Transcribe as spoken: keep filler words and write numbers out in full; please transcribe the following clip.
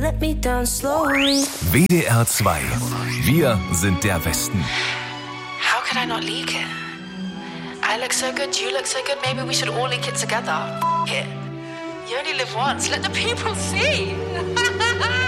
let me down slowly. W D R zwei. Wir sind der Westen. How could I not leak it? I look so good, you look so good, maybe we should all leak it together. F it. You only live once, let the people see.